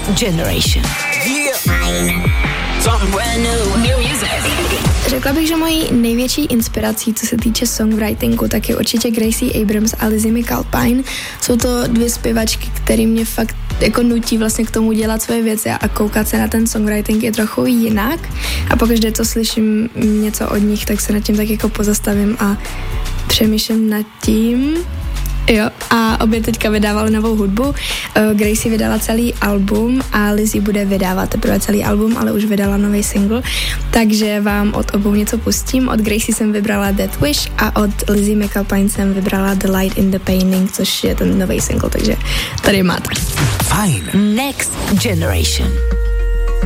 Generation. Řekla bych, že mojí největší inspirací, co se týče songwritingu, tak je určitě Gracie Abrams a Lizzie McAlpine. Jsou to dvě zpěvačky, které mě fakt jako nutí vlastně k tomu dělat své věci a koukat se na ten songwriting je trochu jinak. A pokaždé, co slyším něco od nich, tak se nad tím tak jako pozastavím a přemýšlím nad tím. Jo, a obě teďka vydávali novou hudbu. Gracie vydala celý album a Lizzie bude vydávat teprve celý album, ale už vydala nový single, takže vám od obou něco pustím. Od Gracie jsem vybrala Death Wish a od Lizzie McAlpine jsem vybrala The Light in the Painting, což je ten nový single, takže tady máte. Fajn. Next Generation.